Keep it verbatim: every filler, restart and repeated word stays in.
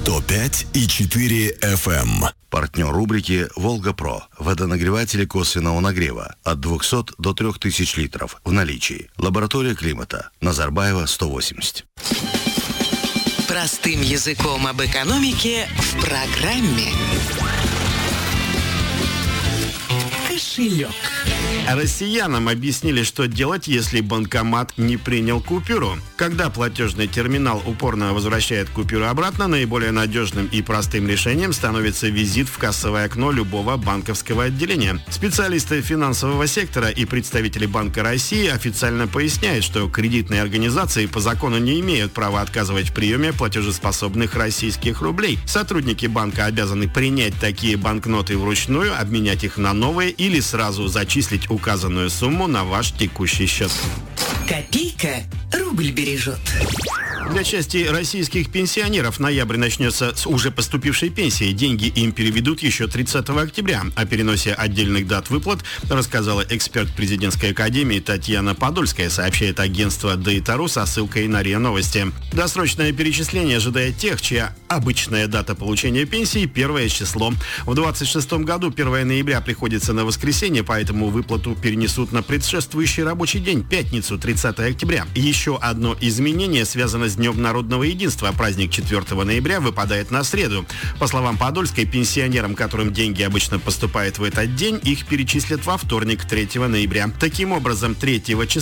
сто пять и четыре эф эм. Партнер рубрики «Волга-Про». Водонагреватели косвенного нагрева от двухсот до трёх тысяч литров в наличии. Лаборатория климата. Назарбаева, сто восемьдесят. Простым языком об экономике в программе «Кошелек». Россиянам объяснили, что делать, если банкомат не принял купюру. Когда платежный терминал упорно возвращает купюру обратно, наиболее надежным и простым решением становится визит в кассовое окно любого банковского отделения. Специалисты финансового сектора и представители Банка России официально поясняют, что кредитные организации по закону не имеют права отказывать в приеме платежеспособных российских рублей. Сотрудники банка обязаны принять такие банкноты вручную, обменять их на новые или сразу зачислить указанную сумму на ваш текущий счет. Копейка рубль бережет. Для части российских пенсионеров ноябрь начнется с уже поступившей пенсии. Деньги им переведут еще тридцатого октября. О переносе отдельных дат выплат рассказала эксперт президентской академии Татьяна Подольская, сообщает агентство ДТРУ со ссылкой на РИА Новости. Досрочное перечисление ожидает тех, чья обычная дата получения пенсии – первое число. В двадцать шестом году первое ноября приходится на воскресенье, поэтому выплату перенесут на предшествующий рабочий день, пятницу, тридцатого октября. Еще одно изменение связано с Днем народного единства. Праздник четвёртого ноября выпадает на среду. По словам Подольской, пенсионерам, которым деньги обычно поступают в этот день, их перечислят во вторник, третьего ноября. Таким образом, третьего числа